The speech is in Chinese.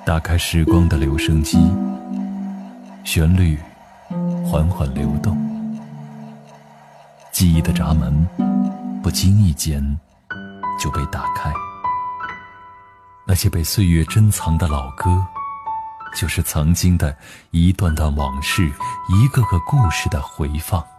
打开时光的留声机，旋律缓缓流动，记忆的闸门不经意间就被打开。那些被岁月珍藏的老歌，就是曾经的一段段往事，一个个故事的回放。